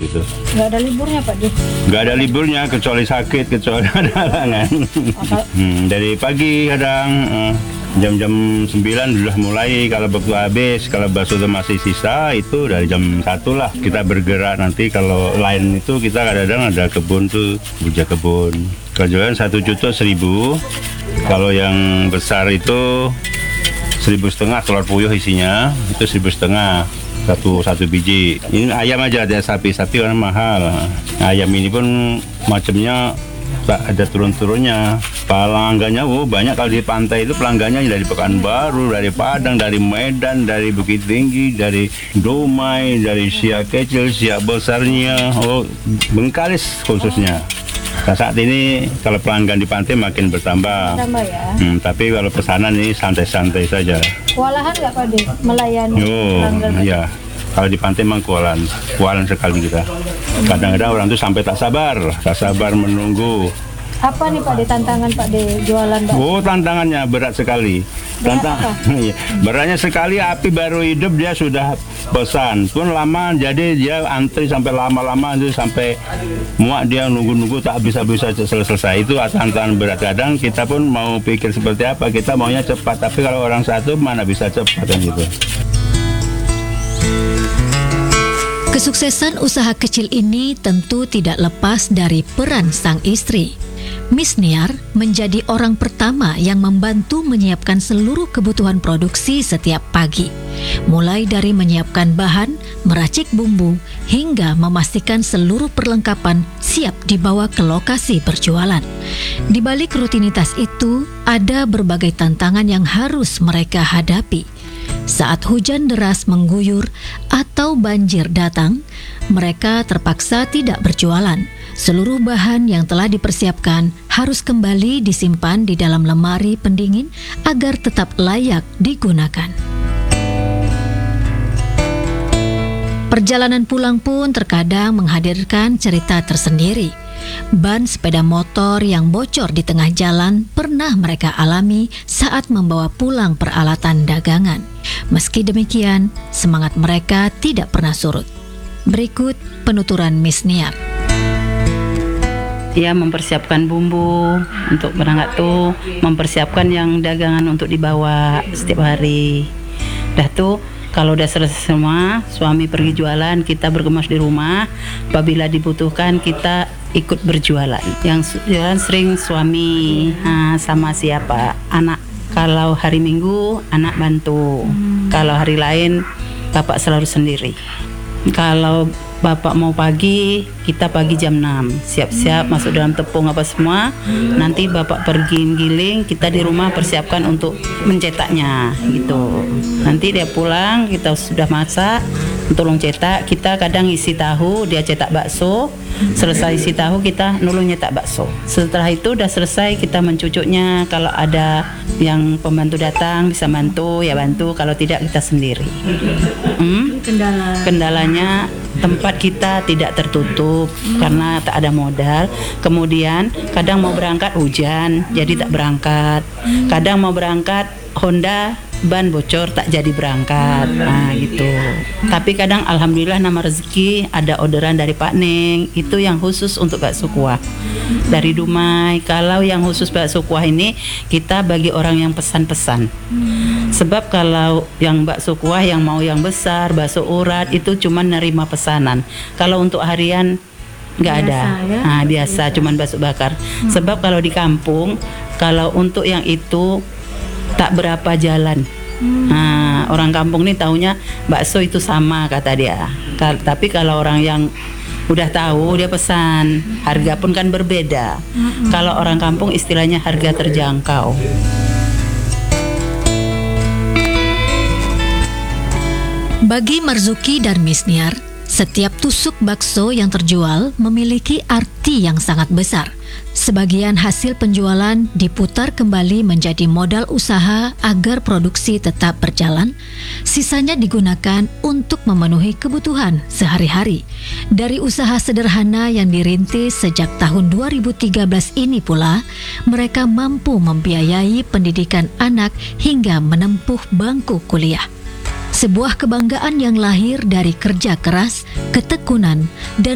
gitu. Nggak ada liburnya Pak De? Nggak ada liburnya kecuali sakit, kecuali ada halangan. Dari pagi kadang jam-jam 9 sudah mulai, kalau waktu habis, kalau bakso itu masih sisa itu dari jam 1 lah kita bergerak. Nanti kalau lain itu kita kadang-kadang ada kebun tuh, buja kebun. Kalau jualan 1 juta 1.000, kalau yang besar itu 1.500 telur puyuh isinya, itu 1.500 satu biji. Ini ayam aja, ada sapi orang mahal. Ayam ini pun macamnya tak ada turun-turunnya. Pelanggannya banyak. Kalau di pantai itu pelanggannya dari Pekanbaru, dari Padang, dari Medan, dari Bukit Tinggi, dari Dumai, dari Siak kecil, Siak besarnya, Bengkalis khususnya. Nah, saat ini kalau pelanggan di pantai makin bertambah. Ya. Tapi kalau pesanan ini santai-santai saja. Kewalahan nggak Pak De melayani pelanggan? Iya. Kalau di pantai memang kewalahan sekali kita. Kadang-kadang orang itu sampai tak sabar menunggu. Apa nih Pak De tantangan Pak De jualan bakso? Tantangannya berat sekali. Beratnya sekali, api baru hidup dia sudah pesan pun lama, jadi dia antri sampai lama-lama itu sampai muak, dia nunggu-nunggu tak bisa selesai. Itu tantangan berat. Kadang kita pun mau pikir seperti apa, kita maunya cepat, tapi kalau orang satu mana bisa cepat kan gitu. Kesuksesan usaha kecil ini tentu tidak lepas dari peran sang istri. Miss Niar menjadi orang pertama yang membantu menyiapkan seluruh kebutuhan produksi setiap pagi. Mulai dari menyiapkan bahan, meracik bumbu, hingga memastikan seluruh perlengkapan siap dibawa ke lokasi berjualan. Di balik rutinitas itu, ada berbagai tantangan yang harus mereka hadapi. Saat hujan deras mengguyur atau banjir datang, mereka terpaksa tidak berjualan. Seluruh bahan yang telah dipersiapkan harus kembali disimpan di dalam lemari pendingin agar tetap layak digunakan. Perjalanan pulang pun terkadang menghadirkan cerita tersendiri. Ban sepeda motor yang bocor di tengah jalan pernah mereka alami saat membawa pulang peralatan dagangan. Meski demikian, semangat mereka tidak pernah surut. Berikut penuturan Miss Niar. Ya, mempersiapkan bumbu untuk berangkat tuh, mempersiapkan yang dagangan untuk dibawa setiap hari. Dah tuh, kalau udah selesai semua, suami pergi jualan, kita berkemas di rumah. Apabila dibutuhkan, kita ikut berjualan. Yang jualan sering suami sama siapa? Anak. Kalau hari Minggu, anak bantu. Kalau hari lain, bapak selalu sendiri. Kalau bapak mau pagi, kita pagi jam 6. Siap-siap masuk dalam tepung apa semua. Nanti bapak pergi giling, kita di rumah persiapkan untuk mencetaknya gitu. Nanti dia pulang, kita sudah masak, tolong cetak. Kita kadang isi tahu, dia cetak bakso. Selesai isi tahu, kita nulung nyetak bakso. Setelah itu udah selesai, kita mencucuknya. Kalau ada yang pembantu datang bisa bantu, ya bantu. Kalau tidak, kita sendiri. Kendalanya tempat kita tidak tertutup karena tak ada modal. Kemudian kadang mau berangkat hujan, jadi tak berangkat. Kadang mau berangkat Honda ban bocor, tak jadi berangkat. Nah gitu. Tapi kadang alhamdulillah nama rezeki ada orderan dari Pak Neng, itu yang khusus untuk bakso kuah dari Dumai. Kalau yang khusus bakso kuah ini kita bagi orang yang pesan-pesan. Sebab kalau yang bakso kuah yang mau yang besar, bakso urat itu cuma nerima pesanan. Kalau untuk harian nggak ada. Ya? Nah, biasa cuman bakso bakar. Sebab kalau di kampung, kalau untuk yang itu tak berapa jalan. Nah, orang kampung nih taunya bakso itu sama kata dia. Tapi kalau orang yang udah tahu, dia pesan. Harga pun kan berbeda. Kalau orang kampung istilahnya harga terjangkau. Bagi Marzuki dan Miss Niar, setiap tusuk bakso yang terjual memiliki arti yang sangat besar. Sebagian hasil penjualan diputar kembali menjadi modal usaha agar produksi tetap berjalan. Sisanya digunakan untuk memenuhi kebutuhan sehari-hari. Dari usaha sederhana yang dirintis sejak tahun 2013 ini pula, mereka mampu membiayai pendidikan anak hingga menempuh bangku kuliah. Sebuah kebanggaan yang lahir dari kerja keras, ketekunan, dan